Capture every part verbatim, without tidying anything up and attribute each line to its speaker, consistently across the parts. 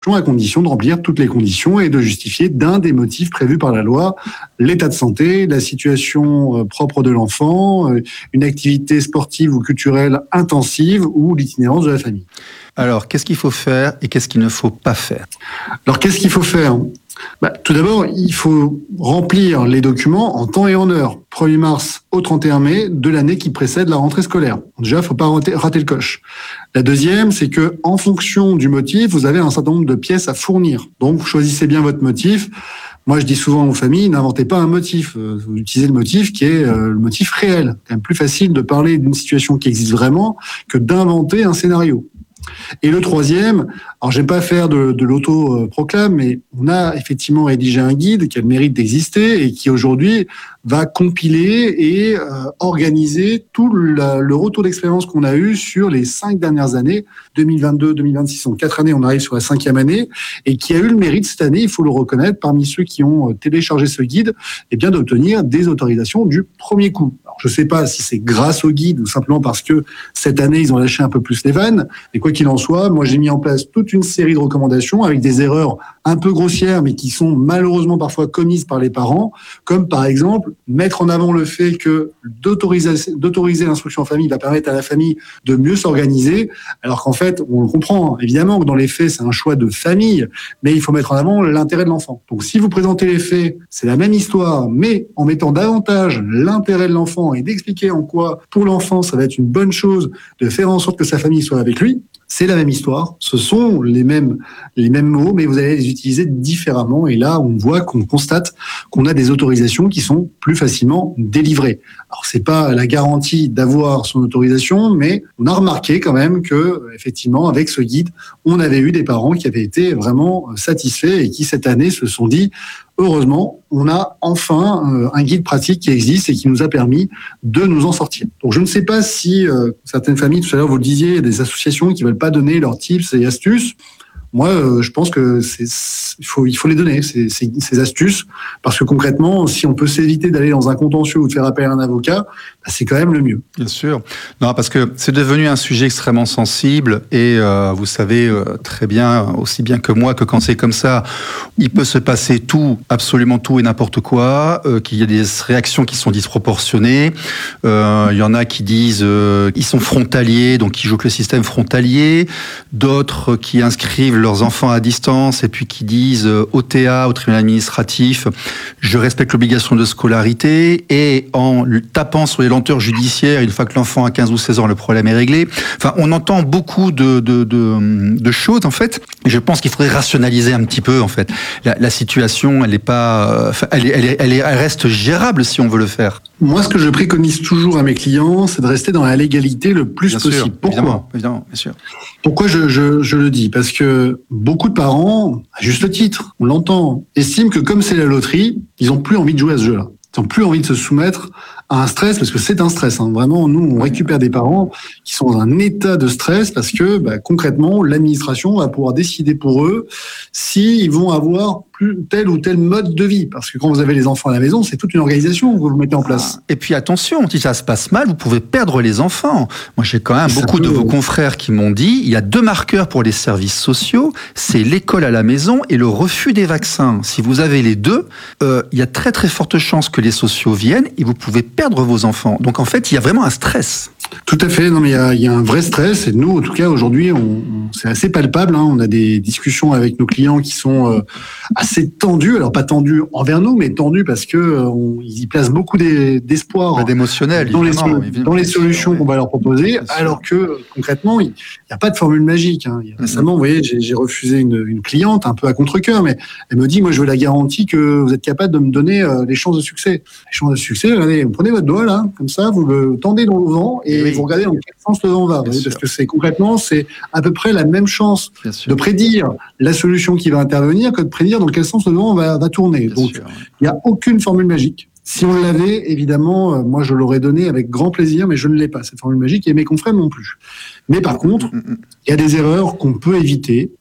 Speaker 1: à condition de remplir toutes les conditions et de justifier d'un des motifs prévus par la loi, l'état de santé, la situation propre de l'enfant, une activité sportive ou culturelle intensive ou l'itinérance de la famille.
Speaker 2: Alors, qu'est-ce qu'il faut faire et qu'est-ce qu'il ne faut pas faire ?
Speaker 1: Alors, qu'est-ce qu'il faut faire ? Bah, tout d'abord, il faut remplir les documents en temps et en heure, premier mars au trente et un mai de l'année qui précède la rentrée scolaire. Déjà, il ne faut pas rater, rater le coche. La deuxième, c'est que en fonction du motif, vous avez un certain nombre de pièces à fournir. Donc, vous choisissez bien votre motif. Moi, je dis souvent aux familles, n'inventez pas un motif. Vous utilisez le motif qui est le motif réel. C'est quand même plus facile de parler d'une situation qui existe vraiment que d'inventer un scénario. Et le troisième, alors j'aime pas faire de, de l'auto-proclame, mais on a effectivement rédigé un guide qui a le mérite d'exister et qui aujourd'hui va compiler et euh, organiser tout la, le retour d'expérience qu'on a eu sur les cinq dernières années, deux mille vingt-deux deux mille vingt-six, en quatre années, on arrive sur la cinquième année, et qui a eu le mérite cette année, il faut le reconnaître, parmi ceux qui ont téléchargé ce guide, eh bien d'obtenir des autorisations du premier coup. Alors, je sais pas si c'est grâce au guide ou simplement parce que cette année, ils ont lâché un peu plus les vannes, mais quoi qu'il en soit, moi j'ai mis en place toute une série de recommandations avec des erreurs un peu grossières, mais qui sont malheureusement parfois commises par les parents, comme par exemple mettre en avant le fait que d'autoriser, d'autoriser l'instruction en famille va permettre à la famille de mieux s'organiser, alors qu'en fait, on le comprend, évidemment, que dans les faits, c'est un choix de famille, mais il faut mettre en avant l'intérêt de l'enfant. Donc si vous présentez les faits, c'est la même histoire, mais en mettant davantage l'intérêt de l'enfant et d'expliquer en quoi, pour l'enfant, ça va être une bonne chose de faire en sorte que sa famille soit avec lui, c'est la même histoire, ce sont les mêmes, les mêmes mots, mais vous allez les utiliser différemment. Et là, on voit, qu'on constate qu'on a des autorisations qui sont plus facilement délivrées. Alors, c'est pas la garantie d'avoir son autorisation, mais on a remarqué quand même que, effectivement, avec ce guide, on avait eu des parents qui avaient été vraiment satisfaits et qui, cette année, se sont dit, heureusement, on a enfin euh, un guide pratique qui existe et qui nous a permis de nous en sortir. Donc, je ne sais pas si euh, certaines familles, tout à l'heure, vous le disiez, il y a des associations qui veulent pas donner leurs tips et astuces. Moi, euh, je pense que c'est, il faut, il faut les donner, ces, ces, ces astuces, parce que concrètement, si on peut s'éviter d'aller dans un contentieux ou de faire appel à un avocat, bah, c'est quand même le mieux.
Speaker 2: Bien sûr. Non, parce que c'est devenu un sujet extrêmement sensible et euh, vous savez euh, très bien, aussi bien que moi, que quand c'est comme ça, il peut se passer tout, absolument tout et n'importe quoi, euh, qu'il y a des réactions qui sont disproportionnées. Euh, il y en a qui disent euh, ils sont frontaliers, donc ils jouent que le système frontalier. D'autres qui inscrivent leurs enfants à distance et puis qui disent euh, au T A, au tribunal administratif, je respecte l'obligation de scolarité, et en tapant sur les lenteurs judiciaires, une fois que l'enfant a quinze ou seize ans, le problème est réglé. Enfin, on entend beaucoup de, de, de, de choses, en fait. Et je pense qu'il faudrait rationaliser un petit peu, en fait. La, la situation, elle est pas, euh, elle, est, elle, est, elle, est, elle reste gérable si on veut le faire.
Speaker 1: Moi, ce que je préconise toujours à mes clients, c'est de rester dans la légalité le plus
Speaker 2: bien
Speaker 1: possible.
Speaker 2: Sûr,
Speaker 1: Pourquoi
Speaker 2: évidemment, évidemment, bien sûr.
Speaker 1: Pourquoi je, je, je le dis ? Parce que beaucoup de parents, à juste titre, on l'entend, estiment que comme c'est la loterie, ils n'ont plus envie de jouer à ce jeu-là. Ils n'ont plus envie de se soumettre à un stress, parce que c'est un stress. Hein. Vraiment, nous, on récupère des parents qui sont dans un état de stress parce que, bah, concrètement, l'administration va pouvoir décider pour eux s'ils vont avoir plus tel ou tel mode de vie. Parce que quand vous avez les enfants à la maison, c'est toute une organisation que vous mettez en place.
Speaker 2: Et puis attention, si ça se passe mal, vous pouvez perdre les enfants. Moi, j'ai quand même
Speaker 1: ça
Speaker 2: beaucoup
Speaker 1: peut...
Speaker 2: de vos confrères qui m'ont dit, il y a deux marqueurs pour les services sociaux, c'est l'école à la maison et le refus des vaccins. Si vous avez les deux, euh, il y a très très forte chance que les sociaux viennent et vous pouvez perdre vos enfants. Donc en fait, il y a vraiment un stress.
Speaker 1: Tout à fait. Non, mais il y a, il y a un vrai stress. Et nous, en tout cas, aujourd'hui, on, on, c'est assez palpable. Hein. On a des discussions avec nos clients qui sont euh, assez tendues. Alors pas tendues envers nous, mais tendues parce que euh, on, ils y placent beaucoup des, d'espoir,
Speaker 2: bah, d'émotionnel,
Speaker 1: dans les, dans les solutions
Speaker 2: sûr,
Speaker 1: qu'on va leur proposer. Alors que concrètement, il n'y a pas de formule magique. Hein. Récemment, mm-hmm. vous voyez, j'ai, j'ai refusé une, une cliente un peu à contre-cœur, mais elle me dit, moi, je veux la garantie que vous êtes capable de me donner euh, les chances de succès. Les chances de succès, regardez, vous prenez votre doigt là, comme ça, vous le tendez dans le vent et oui. vous regardez dans quel sens le vent va. Voyez, parce que c'est concrètement, c'est à peu près la même chance de prédire la solution qui va intervenir que de prédire dans quel sens le vent va, va tourner. Bien Donc, il n'y a aucune formule magique. Si on l'avait, évidemment, euh, moi je l'aurais donné avec grand plaisir, mais je ne l'ai pas, cette formule magique, et mes confrères non plus. Mais par contre, il y a des erreurs qu'on peut éviter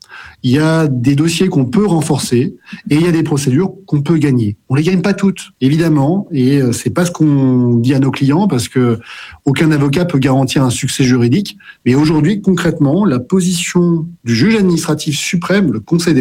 Speaker 1: il y a des dossiers qu'on peut renforcer et il y a des procédures qu'on peut gagner. On les gagne pas toutes, évidemment, et c'est pas ce qu'on dit à nos clients parce que aucun avocat peut garantir un succès juridique. Mais aujourd'hui, concrètement, la position du juge administratif suprême, le Conseil des